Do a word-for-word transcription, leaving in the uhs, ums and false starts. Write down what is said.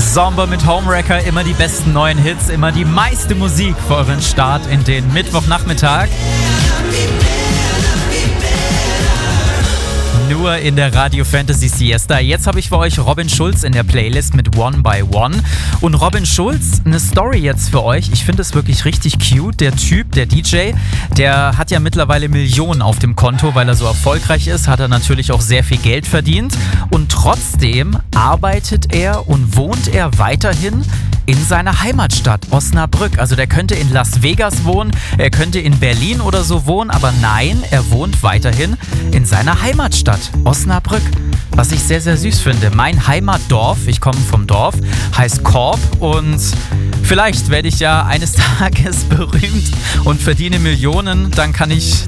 Zomba mit Homewrecker, immer die besten neuen Hits, immer die meiste Musik für euren Start in den Mittwochnachmittag. Nur in der Radio Fantasy Siesta. Jetzt habe ich für euch Robin Schulz in der Playlist mit One by One. Und Robin Schulz, eine Story jetzt für euch. Ich finde es wirklich richtig cute. Der Typ, der D J, der hat ja mittlerweile Millionen auf dem Konto, weil er so erfolgreich ist, hat er natürlich auch sehr viel Geld verdient. Und trotzdem arbeitet er und wohnt er weiterhin in seiner Heimatstadt Osnabrück. Also der könnte in Las Vegas wohnen, er könnte in Berlin oder so wohnen, aber nein, er wohnt weiterhin in seiner Heimatstadt Osnabrück. Was ich sehr, sehr süß finde. Mein Heimatdorf, ich komme vom Dorf, heißt Korb und vielleicht werde ich ja eines Tages berühmt und verdiene Millionen. Dann kann ich